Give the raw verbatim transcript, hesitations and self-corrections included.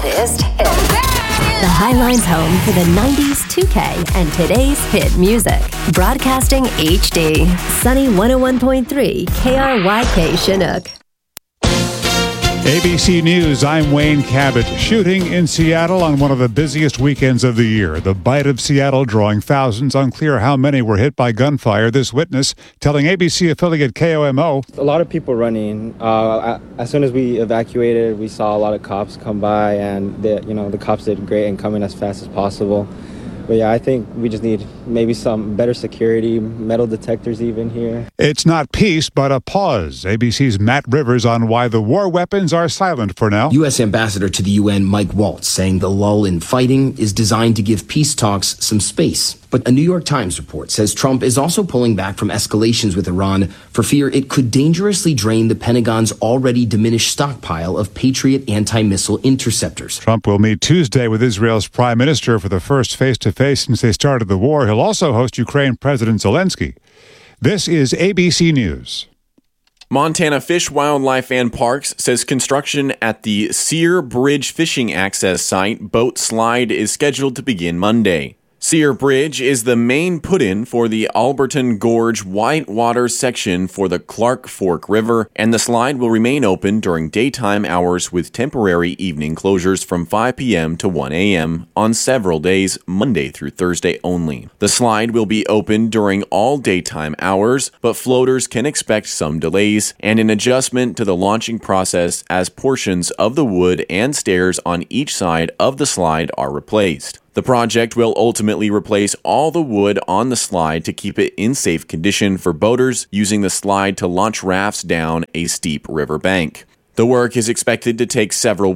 Biggest hits. The Highline's home for the nineties, two K, and today's hit music. Broadcasting H D. Sunny one oh one point three K R Y K Chinook. A B C News, I'm Wayne Cabot. Shooting in Seattle on one of the busiest weekends of the year. The Bite of Seattle drawing thousands. Unclear how many were hit by gunfire. This witness telling A B C affiliate K O M O. A lot of people running. Uh, as soon as we evacuated, we saw a lot of cops come by, and the, you know, the cops did great in coming as fast as possible. But yeah, I think we just need maybe some better security, metal detectors even here. It's not peace, but a pause. A B C's Matt Rivers on why the war weapons are silent for now. U S Ambassador to the U N Mike Waltz saying the lull in fighting is designed to give peace talks some space. But a New York Times report says Trump is also pulling back from escalations with Iran for fear it could dangerously drain the Pentagon's already diminished stockpile of Patriot anti-missile interceptors. Trump will meet Tuesday with Israel's prime minister for the first face-to-face since they started the war. He'll also host Ukraine President Zelensky. This is A B C News. Montana Fish, Wildlife and Parks says construction at the Sear Bridge fishing access site boat slide is scheduled to begin Monday. Sear Bridge is the main put-in for the Alberton Gorge Whitewater section for the Clark Fork River, and the slide will remain open during daytime hours with temporary evening closures from five p.m. to one a.m. on several days, Monday through Thursday only. The slide will be open during all daytime hours, but floaters can expect some delays and an adjustment to the launching process as portions of the wood and stairs on each side of the slide are replaced. The project will ultimately replace all the wood on the slide to keep it in safe condition for boaters using the slide to launch rafts down a steep riverbank. The work is expected to take several